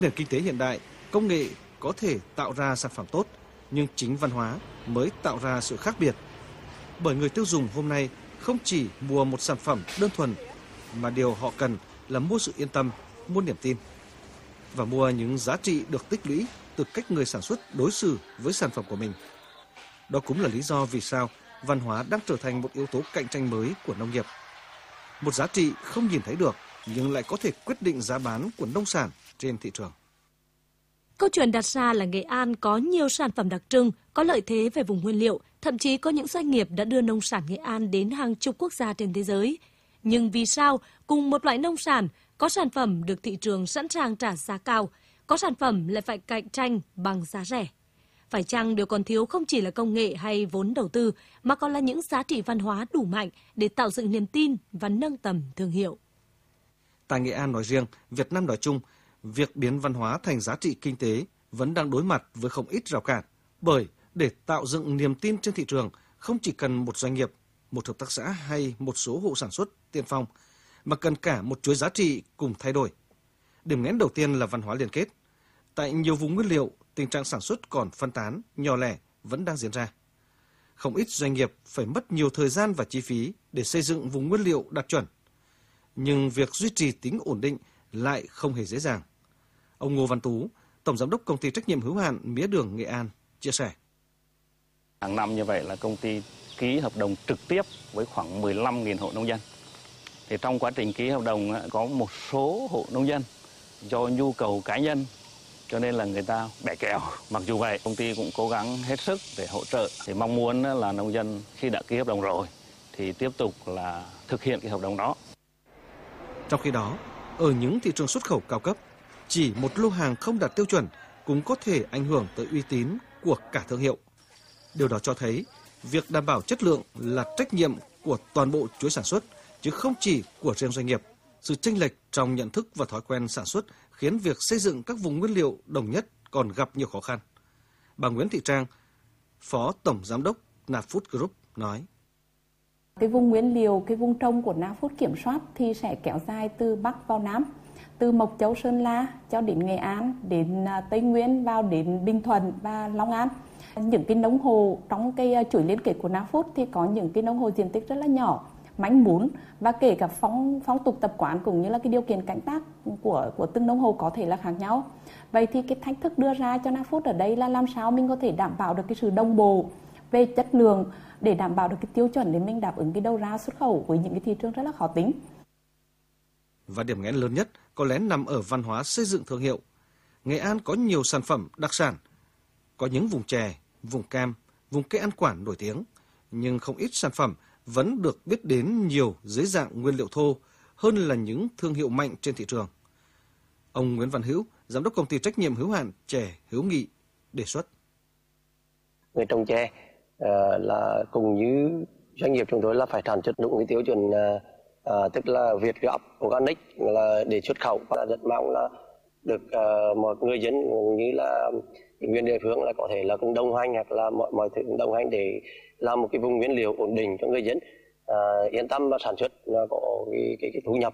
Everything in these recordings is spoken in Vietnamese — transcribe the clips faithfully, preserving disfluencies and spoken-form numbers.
Nền kinh tế hiện đại, công nghệ có thể tạo ra sản phẩm tốt, nhưng chính văn hóa mới tạo ra sự khác biệt. Bởi người tiêu dùng hôm nay không chỉ mua một sản phẩm đơn thuần, mà điều họ cần là mua sự yên tâm, mua niềm tin. Và mua những giá trị được tích lũy từ cách người sản xuất đối xử với sản phẩm của mình. Đó cũng là lý do vì sao văn hóa đang trở thành một yếu tố cạnh tranh mới của nông nghiệp. Một giá trị không nhìn thấy được nhưng lại có thể quyết định giá bán của nông sản trên thị trường. Câu chuyện đặt ra là Nghệ An có nhiều sản phẩm đặc trưng, có lợi thế về vùng nguyên liệu, thậm chí có những doanh nghiệp đã đưa nông sản Nghệ An đến hàng chục quốc gia trên thế giới. Nhưng vì sao cùng một loại nông sản, có sản phẩm được thị trường sẵn sàng trả giá cao, có sản phẩm lại phải cạnh tranh bằng giá rẻ? Phải chăng điều còn thiếu không chỉ là công nghệ hay vốn đầu tư, mà còn là những giá trị văn hóa đủ mạnh để tạo dựng niềm tin và nâng tầm thương hiệu? Tại Nghệ An nói riêng, Việt Nam nói chung, việc biến văn hóa thành giá trị kinh tế vẫn đang đối mặt với không ít rào cản. Bởi để tạo dựng niềm tin trên thị trường, không chỉ cần một doanh nghiệp, một hợp tác xã hay một số hộ sản xuất tiên phong, mà cần cả một chuỗi giá trị cùng thay đổi. Điểm nghẽn đầu tiên là văn hóa liên kết. Tại nhiều vùng nguyên liệu, tình trạng sản xuất còn phân tán, nhỏ lẻ vẫn đang diễn ra. Không ít doanh nghiệp phải mất nhiều thời gian và chi phí để xây dựng vùng nguyên liệu đạt chuẩn. Nhưng việc duy trì tính ổn định lại không hề dễ dàng. Ông Ngô Văn Tú, Tổng Giám đốc Công ty Trách nhiệm hữu hạn Mía đường Nghệ An, chia sẻ. Hàng năm như vậy là công ty ký hợp đồng trực tiếp với khoảng mười lăm nghìn hộ nông dân. Thì trong quá trình ký hợp đồng có một số hộ nông dân do nhu cầu cá nhân cho nên là người ta bẻ kèo. Mặc dù vậy, công ty cũng cố gắng hết sức để hỗ trợ. Thì mong muốn là nông dân khi đã ký hợp đồng rồi thì tiếp tục là thực hiện cái hợp đồng đó. Trong khi đó, ở những thị trường xuất khẩu cao cấp, chỉ một lô hàng không đạt tiêu chuẩn cũng có thể ảnh hưởng tới uy tín của cả thương hiệu. Điều đó cho thấy việc đảm bảo chất lượng là trách nhiệm của toàn bộ chuỗi sản xuất, chứ không chỉ của riêng doanh nghiệp. Sự chênh lệch trong nhận thức và thói quen sản xuất khiến việc xây dựng các vùng nguyên liệu đồng nhất còn gặp nhiều khó khăn. Bà Nguyễn Thị Trang, Phó Tổng Giám đốc Nafood Group nói. Cái vùng nguyên liệu, cái vùng trồng của Nafood kiểm soát thì sẽ kéo dài từ Bắc vào Nam, từ Mộc Châu, Sơn La cho đến Nghệ An, đến Tây Nguyên, vào đến Bình Thuận và Long An. Những cái nông hồ trong cái chuỗi liên kết của Nafood thì có những cái nông hồ diện tích rất là nhỏ, manh mún, và kể cả phong phong tục tập quán cũng như là cái điều kiện canh tác của của từng nông hồ có thể là khác nhau. Vậy thì cái thách thức đưa ra cho Nafood ở đây là làm sao mình có thể đảm bảo được cái sự đồng bộ về chất lượng để đảm bảo được cái tiêu chuẩn để mình đáp ứng cái đầu ra xuất khẩu với những cái thị trường rất là khó tính. Và điểm nghẽn lớn nhất có lẽ nằm ở văn hóa xây dựng thương hiệu. Nghệ An có nhiều sản phẩm đặc sản, có những vùng chè, vùng cam, vùng cây ăn quả nổi tiếng, nhưng không ít sản phẩm vẫn được biết đến nhiều dưới dạng nguyên liệu thô hơn là những thương hiệu mạnh trên thị trường. Ông Nguyễn Văn Hữu, Giám đốc Công ty Trách nhiệm hữu hạn Chè Hữu Nghị, đề xuất. Người trồng chè uh, là cùng như doanh nghiệp chúng tôi là phải sản xuất đúng cái tiêu chuẩn uh, uh, tức là Việt Gap Organic là để xuất khẩu, và rất mong là được uh, mọi người dân cũng như là nguyên địa phương là có thể là cùng đồng hành hoặc là mọi mọi thứ đồng hành để làm một cái vùng nguyên liệu ổn định cho người dân uh, yên tâm và sản xuất và có cái, cái, cái thu nhập.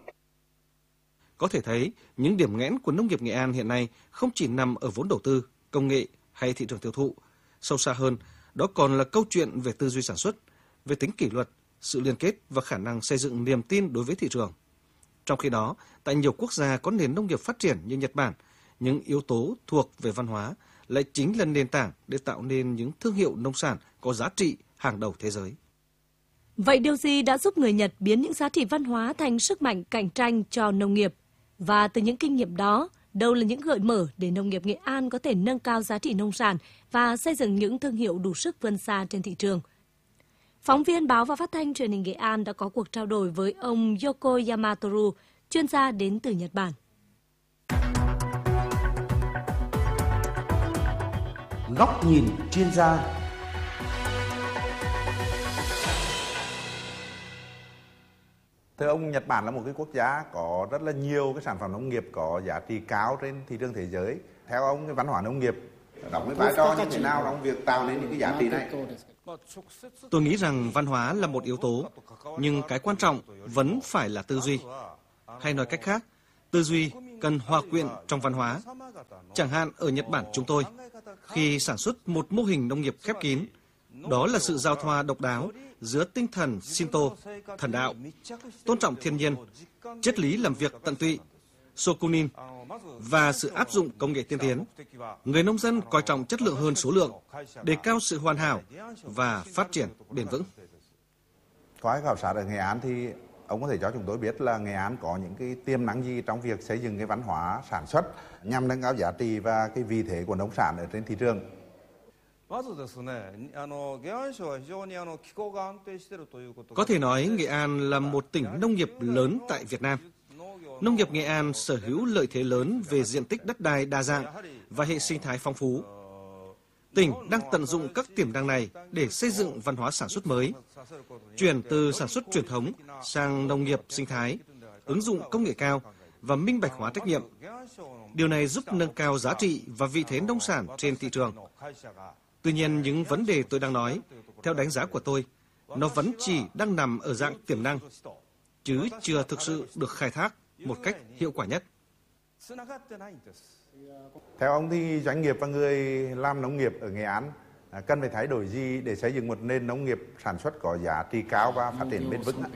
Có thể thấy những điểm nghẽn của nông nghiệp Nghệ An hiện nay không chỉ nằm ở vốn đầu tư, công nghệ hay thị trường tiêu thụ. Sâu xa hơn, đó còn là câu chuyện về tư duy sản xuất, về tính kỷ luật, sự liên kết và khả năng xây dựng niềm tin đối với thị trường. Trong khi đó, tại nhiều quốc gia có nền nông nghiệp phát triển như Nhật Bản, những yếu tố thuộc về văn hóa lại chính là nền tảng để tạo nên những thương hiệu nông sản có giá trị hàng đầu thế giới. Vậy điều gì đã giúp người Nhật biến những giá trị văn hóa thành sức mạnh cạnh tranh cho nông nghiệp? Và từ những kinh nghiệm đó, đâu là những gợi mở để nông nghiệp Nghệ An có thể nâng cao giá trị nông sản và xây dựng những thương hiệu đủ sức vươn xa trên thị trường? Phóng viên Báo và Phát thanh Truyền hình Nghệ An đã có cuộc trao đổi với ông Yoko Yamatoru, chuyên gia đến từ Nhật Bản. Góc nhìn chuyên gia. Thưa ông, Nhật Bản là một cái quốc gia có rất là nhiều cái sản phẩm nông nghiệp có giá trị cao trên thị trường thế giới. Theo ông, cái văn hóa nông nghiệp đóng cái vai trò như thế nào trong việc tạo nên những cái giá trị này? Tôi nghĩ rằng văn hóa là một yếu tố, nhưng cái quan trọng vẫn phải là tư duy. Hay nói cách khác, Tư duy cần hòa quyện trong văn hóa. Chẳng hạn ở Nhật Bản chúng tôi, khi sản xuất một mô hình nông nghiệp khép kín, đó là sự giao thoa độc đáo giữa tinh thần Shinto, thần đạo, tôn trọng thiên nhiên, triết lý làm việc tận tụy, Shokunin và sự áp dụng công nghệ tiên tiến. Người nông dân coi trọng chất lượng hơn số lượng, đề cao sự hoàn hảo và phát triển bền vững. Qua khảo sát ở Nghệ An thì ông có thể cho chúng tôi biết là Nghệ An có những cái tiềm năng gì trong việc xây dựng cái văn hóa sản xuất nhằm nâng cao giá trị và cái vị thế của nông sản ở trên thị trường. Có thể nói Nghệ An là một tỉnh nông nghiệp lớn tại Việt Nam. Nông nghiệp Nghệ An sở hữu lợi thế lớn về diện tích đất đai đa dạng và hệ sinh thái phong phú. Tỉnh đang tận dụng các tiềm năng này để xây dựng văn hóa sản xuất mới, chuyển từ sản xuất truyền thống sang nông nghiệp sinh thái, ứng dụng công nghệ cao và minh bạch hóa trách nhiệm. Điều này giúp nâng cao giá trị và vị thế nông sản trên thị trường. Tuy nhiên, những vấn đề tôi đang nói, theo đánh giá của tôi, nó vẫn chỉ đang nằm ở dạng tiềm năng, chứ chưa thực sự được khai thác một cách hiệu quả nhất. Theo ông thì doanh nghiệp và người làm nông nghiệp ở Nghệ An cần phải thay đổi gì để xây dựng một nền nông nghiệp sản xuất có giá trị cao và phát triển bền vững?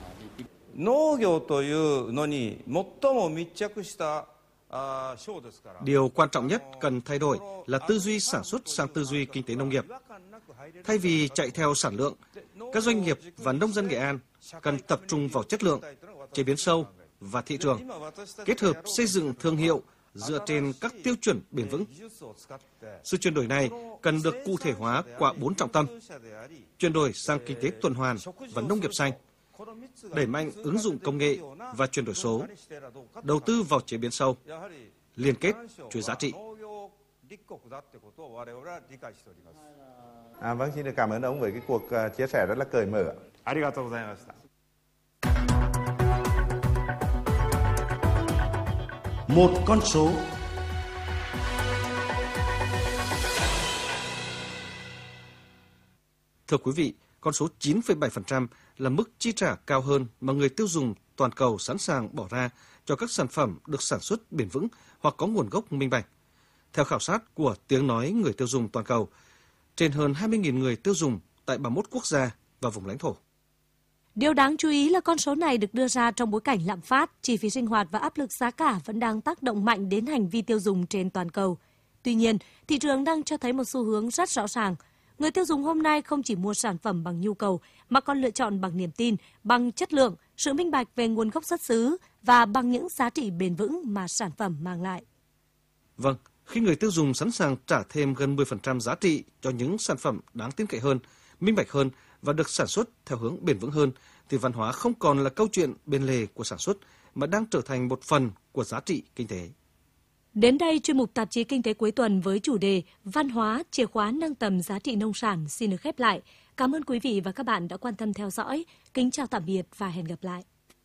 Điều quan trọng nhất cần thay đổi là tư duy sản xuất sang tư duy kinh tế nông nghiệp. Thay vì chạy theo sản lượng, các doanh nghiệp và nông dân Nghệ An cần tập trung vào chất lượng, chế biến sâu và thị trường, kết hợp xây dựng thương hiệu dựa trên các tiêu chuẩn bền vững. Sự chuyển đổi này cần được cụ thể hóa qua bốn trọng tâm: chuyển đổi sang kinh tế tuần hoàn và nông nghiệp xanh, đẩy mạnh ứng dụng công nghệ và chuyển đổi số, đầu tư vào chế biến sâu, liên kết chuỗi giá trị. À, vâng, xin được cảm ơn ông với cái cuộc uh, chia sẻ rất là cởi mở. Một con số. Thưa quý vị, con số chín phẩy bảy phần trăm là mức chi trả cao hơn mà người tiêu dùng toàn cầu sẵn sàng bỏ ra cho các sản phẩm được sản xuất bền vững hoặc có nguồn gốc minh bạch. Theo khảo sát của Tiếng nói người tiêu dùng toàn cầu, trên hơn hai mươi nghìn người tiêu dùng tại ba mươi mốt quốc gia và vùng lãnh thổ. Điều đáng chú ý là con số này được đưa ra trong bối cảnh lạm phát, chi phí sinh hoạt và áp lực giá cả vẫn đang tác động mạnh đến hành vi tiêu dùng trên toàn cầu. Tuy nhiên, thị trường đang cho thấy một xu hướng rất rõ ràng. Người tiêu dùng hôm nay không chỉ mua sản phẩm bằng nhu cầu, mà còn lựa chọn bằng niềm tin, bằng chất lượng, sự minh bạch về nguồn gốc xuất xứ và bằng những giá trị bền vững mà sản phẩm mang lại. Vâng, khi người tiêu dùng sẵn sàng trả thêm gần mười phần trăm giá trị cho những sản phẩm đáng tin cậy hơn, minh bạch hơn và được sản xuất theo hướng bền vững hơn, thì văn hóa không còn là câu chuyện bên lề của sản xuất, mà đang trở thành một phần của giá trị kinh tế. Đến đây, chuyên mục tạp chí Kinh tế cuối tuần với chủ đề Văn hóa, chìa khóa nâng tầm giá trị nông sản xin được khép lại. Cảm ơn quý vị và các bạn đã quan tâm theo dõi. Kính chào tạm biệt và hẹn gặp lại.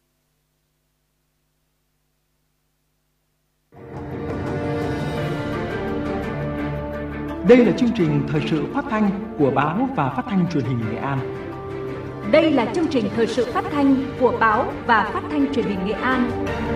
Đây là chương trình thời sự phát thanh của báo và phát thanh truyền hình Nghệ An. Đây là chương trình thời sự phát thanh của báo và phát thanh truyền hình Nghệ An.